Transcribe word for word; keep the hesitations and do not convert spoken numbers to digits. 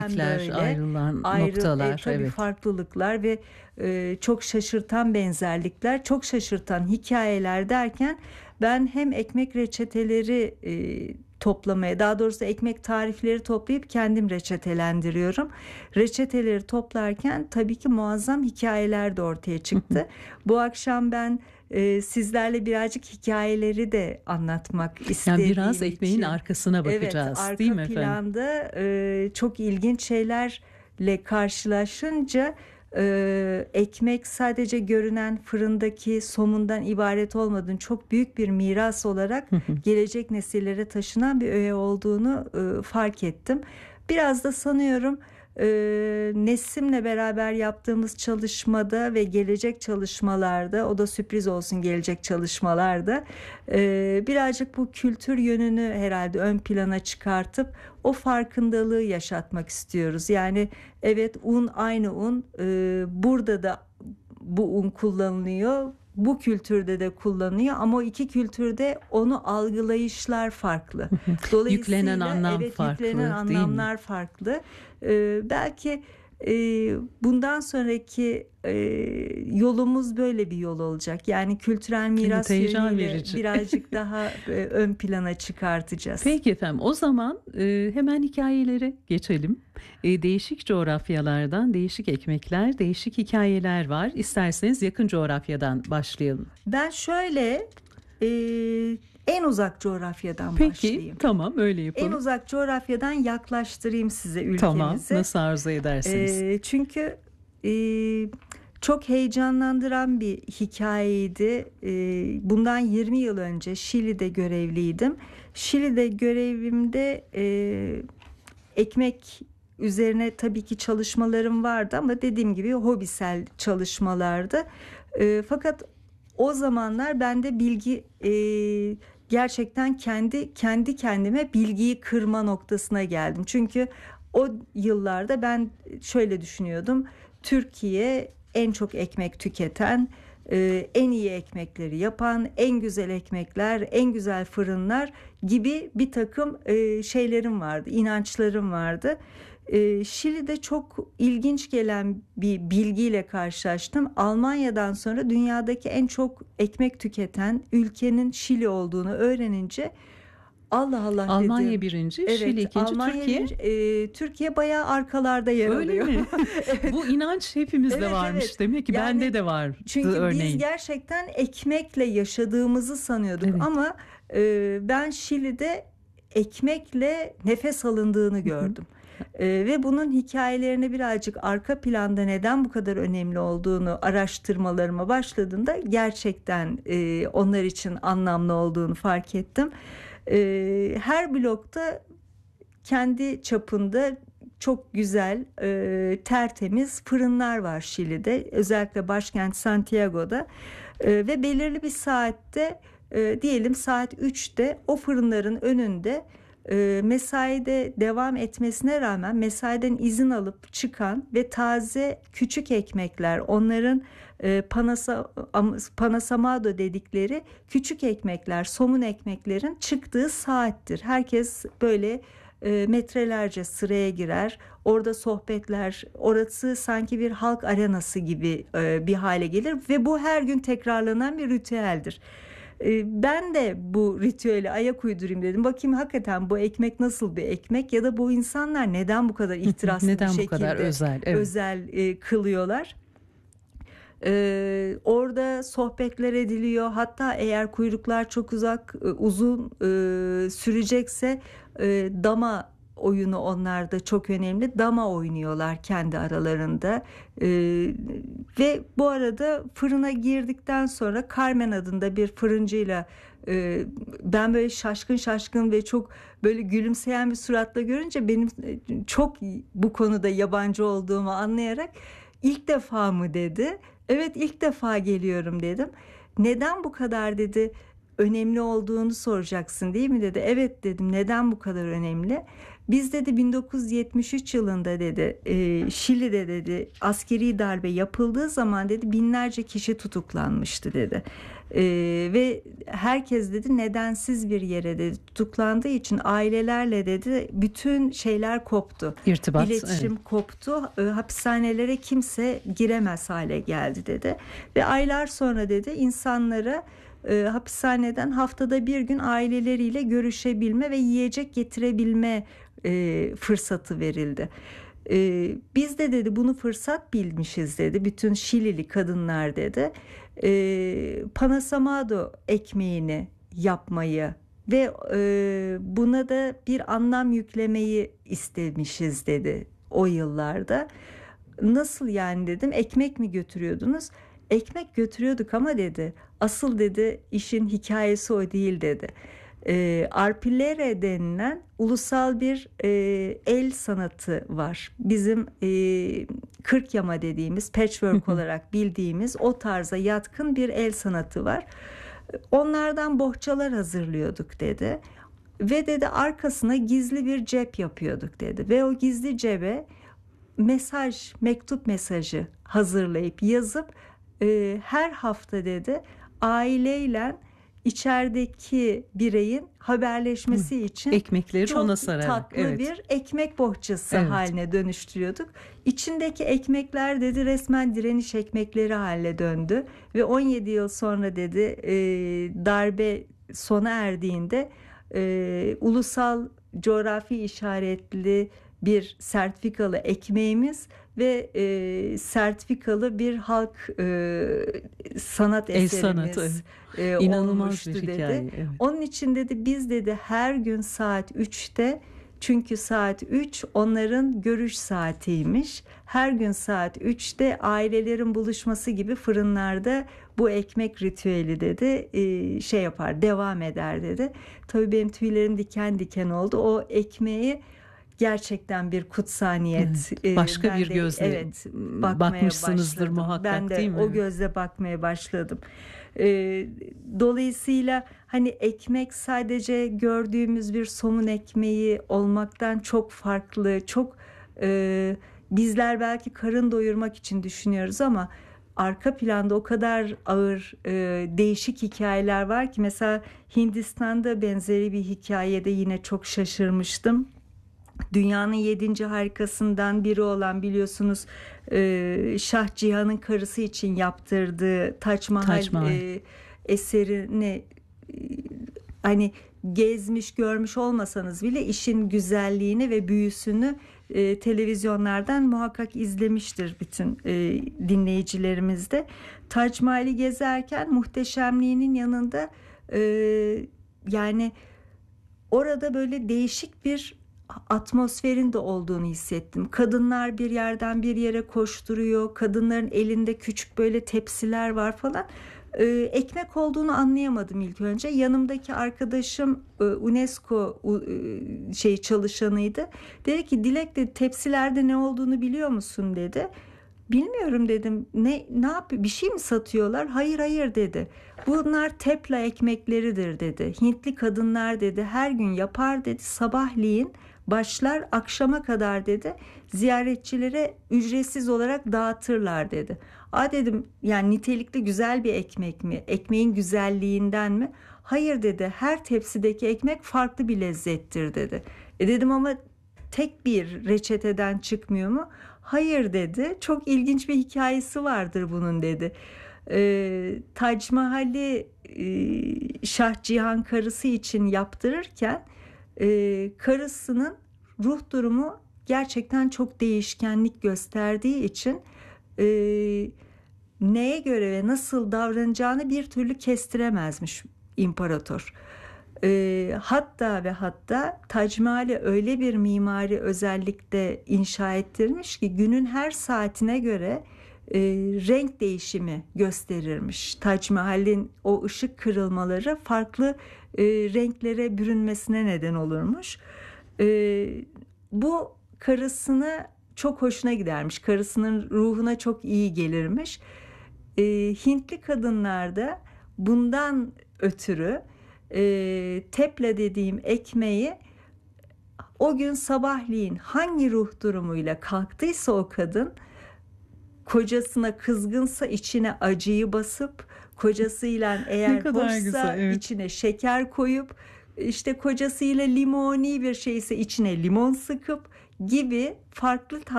böyle ayrılan ayrı e, noktalar, tabii evet. farklılıklar ve e, çok şaşırtan benzerlikler, çok şaşırtan hikayeler derken ben hem ekmek reçeteleri e, toplamaya, daha doğrusu ekmek tarifleri toplayıp kendim reçetelendiriyorum. Reçeteleri toplarken tabii ki muazzam hikayeler de ortaya çıktı. Bu akşam ben e, sizlerle birazcık hikayeleri de anlatmak Yani biraz istediğim ekmeğin için. arkasına Evet, bakacağız, değil arka mi efendim? planda e, çok ilginç şeylerle karşılaşınca e, ekmek sadece görünen fırındaki somundan ibaret olmadığını, çok büyük bir miras olarak gelecek nesillere taşınan bir öğe olduğunu e, fark ettim. Biraz da sanıyorum e, Neslim'le beraber yaptığımız çalışmada ve gelecek çalışmalarda, o da sürpriz olsun, gelecek çalışmalarda e, birazcık bu kültür yönünü herhalde ön plana çıkartıp o farkındalığı yaşatmak istiyoruz. Yani evet, un aynı un, e, burada da bu un kullanılıyor. Bu kültürde de kullanılıyor ama o iki kültürde onu algılayışlar farklı. Yüklenen Dolayısıyla anlam evet, yüklenen farklı, değil mi? anlamlar farklı. Ee, belki e, bundan sonraki e, yolumuz böyle bir yol olacak. Yani kültürel Evet, miras heyecan yönüyle verici. birazcık daha e, ön plana çıkartacağız. Peki efendim, o zaman e, hemen hikayelere geçelim. E, değişik coğrafyalardan değişik ekmekler, değişik hikayeler var. İsterseniz yakın coğrafyadan başlayalım. Ben şöyle e, en uzak coğrafyadan Peki, başlayayım. tamam, öyle En yapalım. uzak coğrafyadan yaklaştırayım size Tamam, ülkemizi. nasıl arzu ederseniz. E, çünkü e, çok heyecanlandıran bir hikayeydi. E, bundan yirmi yıl önce Şili'de görevliydim. Şili'de görevimde e, ekmek üzerine tabii ki çalışmalarım vardı ama dediğim gibi hobisel çalışmalardı. E, fakat o zamanlar bende bilgi e, gerçekten kendi kendi kendime bilgiyi kırma noktasına geldim. Çünkü o yıllarda ben şöyle düşünüyordum: Türkiye en çok ekmek tüketen, e, en iyi ekmekleri yapan, en güzel ekmekler, en güzel fırınlar gibi bir takım e, şeylerim vardı, inançlarım vardı. E, Şili'de çok ilginç gelen bir bilgiyle karşılaştım. Almanya'dan sonra dünyadaki en çok ekmek tüketen ülkenin Şili olduğunu öğrenince Allah Allah Almanya dedim. birinci, Şili Evet, ikinci, Almanya Türkiye. bir, e, Türkiye bayağı arkalarda yer Öyle alıyor. mi? Evet. Bu inanç hepimizde Evet, evet. varmış. Demek ki bende Yani de vardı çünkü biz örneğin. gerçekten ekmekle yaşadığımızı sanıyorduk Evet. ama e, ben Şili'de ekmekle nefes alındığını Hı hı. gördüm. E, ve bunun hikayelerine birazcık, arka planda neden bu kadar önemli olduğunu araştırmalarıma başladığımda gerçekten e, onlar için anlamlı olduğunu fark ettim. E, her blokta kendi çapında çok güzel, e, tertemiz fırınlar var Şili'de. Özellikle başkent Santiago'da. E, ve belirli bir saatte, e, diyelim saat üçte o fırınların önünde e, mesaide devam etmesine rağmen mesaiden izin alıp çıkan ve taze küçük ekmekler, onların e, panasa, panasamado dedikleri küçük ekmekler, somun ekmeklerin çıktığı saattir. Herkes böyle e, metrelerce sıraya girer. Orada sohbetler, orası sanki bir halk arenası gibi e, bir hale gelir ve bu her gün tekrarlanan bir ritüeldir. E, ben de bu ritüele ayak uydurayım dedim. Bakayım hakikaten bu ekmek nasıl bir ekmek ya da bu insanlar neden bu kadar ihtiraslı bir Neden bu kadar şekilde özel? Evet. özel e, kılıyorlar. Ee, orada sohbetler ediliyor. Hatta eğer kuyruklar çok uzak e, uzun e, sürecekse e, dama oyunu onlarda çok önemli. Dama oynuyorlar kendi aralarında. Ee, ve bu arada fırına girdikten sonra Carmen adında bir fırıncıyla e, ben böyle şaşkın şaşkın ve çok böyle gülümseyen bir suratla görünce benim e, çok bu konuda yabancı olduğumu anlayarak ilk defa mı dedi. Evet, ilk defa geliyorum dedim. Neden bu kadar dedi, önemli olduğunu soracaksın değil mi dedi. Evet dedim, neden bu kadar önemli? Biz dedi bin dokuz yüz yetmiş üç yılında dedi e, Şili'de dedi askeri darbe yapıldığı zaman dedi binlerce kişi tutuklanmıştı dedi. E, ve herkes dedi nedensiz bir yere dedi tutuklandığı için ailelerle dedi bütün şeyler koptu. İrtibat, İletişim evet. koptu. E, hapishanelere kimse giremez hale geldi dedi. Ve aylar sonra dedi insanlara e, hapishaneden haftada bir gün aileleriyle görüşebilme ve yiyecek getirebilme e, fırsatı verildi. E, biz de dedi bunu fırsat bilmişiz dedi. Bütün Şilili kadınlar dedi. E, Panasamado ekmeğini yapmayı ve e, buna da bir anlam yüklemeyi istemişiz dedi o yıllarda. Nasıl yani dedim, ekmek mi götürüyordunuz? Ekmek götürüyorduk ama dedi asıl dedi işin hikayesi o değil dedi. E, Arpillere denilen ulusal bir e, el sanatı var. Bizim e, kırk yama dediğimiz patchwork olarak bildiğimiz o tarza yatkın bir el sanatı var. Onlardan bohçalar hazırlıyorduk dedi. Ve dedi arkasına gizli bir cep yapıyorduk dedi. Ve o gizli cebe mesaj, mektup mesajı hazırlayıp yazıp e, her hafta dedi aileyle içerideki bireyin haberleşmesi Hı. için Ekmekleri çok ona sararak, tatlı evet. bir ekmek bohçası Evet. haline dönüştürüyorduk. İçindeki ekmekler dedi resmen direniş ekmekleri haline döndü ve on yedi yıl sonra dedi e, darbe sona erdiğinde e, ulusal coğrafi işaretli bir sertifikalı ekmeğimiz ve e, sertifikalı bir halk e, sanat El eserimiz sanatı, e, İnanılmaz olmuştu bir dedi. hikaye, evet. Onun için dedi biz dedi her gün saat üçte, çünkü saat üç onların görüş saatiymiş. Her gün saat üçte ailelerin buluşması gibi fırınlarda bu ekmek ritüeli dedi e, şey yapar, devam eder dedi. Tabii benim tüylerim diken diken oldu. O ekmeği gerçekten bir kutsaniyet. Evet, başka Ben bir de, gözle evet, bakmaya bakmışsınızdır başladım. muhakkak, Ben de değil mi? o gözle bakmaya başladım. Ee, dolayısıyla hani ekmek sadece gördüğümüz bir somun ekmeği olmaktan çok farklı, çok e, bizler belki karın doyurmak için düşünüyoruz ama arka planda o kadar ağır e, değişik hikayeler var ki, mesela Hindistan'da benzeri bir hikayede yine çok şaşırmıştım. Dünyanın yedinci harikasından biri olan biliyorsunuz e, Şah Cihan'ın karısı için yaptırdığı Taç Mahal, Taç Mahal. E, eserini e, hani gezmiş görmüş olmasanız bile işin güzelliğini ve büyüsünü e, televizyonlardan muhakkak izlemiştir bütün e, dinleyicilerimiz de. Taç Mahal'i gezerken muhteşemliğinin yanında e, yani orada böyle değişik bir atmosferin de olduğunu hissettim. Kadınlar bir yerden bir yere koşturuyor. Kadınların elinde küçük böyle tepsiler var falan. Ee, ekmek olduğunu anlayamadım ilk önce. Yanımdaki arkadaşım e, UNESCO e, şey çalışanıydı. Dedi ki Dilek dedi tepsilerde ne olduğunu biliyor musun dedi. Bilmiyorum dedim. Ne ne yapıyor? Bir şey mi satıyorlar? Hayır hayır dedi. Bunlar tepla ekmekleridir dedi. Hintli kadınlar dedi her gün yapar dedi. Sabahleyin başlar akşama kadar dedi ziyaretçilere ücretsiz olarak dağıtırlar dedi. Aa dedim, yani nitelikli güzel bir ekmek mi? Ekmeğin güzelliğinden mi? Hayır dedi, her tepsideki ekmek farklı bir lezzettir dedi. E dedim ama tek bir reçeteden çıkmıyor mu? Hayır dedi, çok ilginç bir hikayesi vardır bunun dedi. Ee, Tac Mahal'i e, Şah Cihan karısı için yaptırırken e, karısının ruh durumu gerçekten çok değişkenlik gösterdiği için e, neye göre ve nasıl davranacağını bir türlü kestiremezmiş imparator. E, hatta ve hatta Tac Mahal'i öyle bir mimari özellikle inşa ettirmiş ki günün her saatine göre e, renk değişimi gösterirmiş. Tac Mahal'in o ışık kırılmaları farklı e, renklere bürünmesine neden olurmuş. E, bu karısını çok hoşuna gidermiş. Karısının ruhuna çok iyi gelirmiş. E, Hintli kadınlarda bundan ötürü e, tepla dediğim ekmeği o gün sabahleyin hangi ruh durumuyla kalktıysa o kadın, kocasına kızgınsa içine acıyı basıp, kocasıyla eğer kadar hoşsa güzel, evet. içine şeker koyup, işte kocasıyla limoni bir şeyse içine limon sıkıp gibi farklı